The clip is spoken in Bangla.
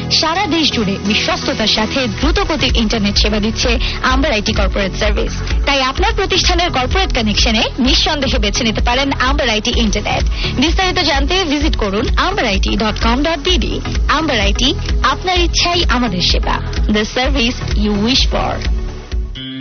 সারা দেশ জুড়ে বিশ্বস্ততার সাথে দ্রুতগতির ইন্টারনেট সেবা দিচ্ছে আম্বার আইটি কর্পোরেট সার্ভিস। তাই আপনার প্রতিষ্ঠানের কর্পোরেট কানেকশনে নিঃসন্দেহে বেছে নিতে পারেন আম্বার আইটি ইন্টারনেট। বিস্তারিত জানতে ভিজিট করুন amberit.com.bd। আম্বার আইটি, আপনার ইচ্ছাই আমাদের সেবা। The service you wish for.